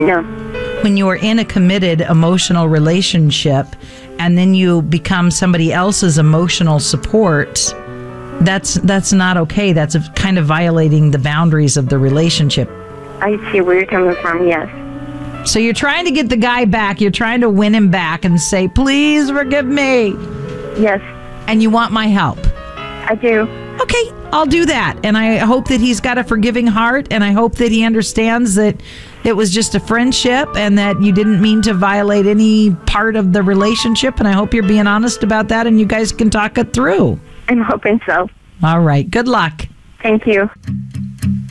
No. When you are in a committed emotional relationship and then you become somebody else's emotional support, that's not okay. That's kind of violating the boundaries of the relationship. I see where you're coming from, yes. So you're trying to get the guy back. You're trying to win him back and say, please forgive me. Yes. And you want my help. I do. Okay, I'll do that. And I hope that he's got a forgiving heart, and I hope that he understands that it was just a friendship and that you didn't mean to violate any part of the relationship. And I hope you're being honest about that and you guys can talk it through. I'm hoping so. All right. Good luck. Thank you.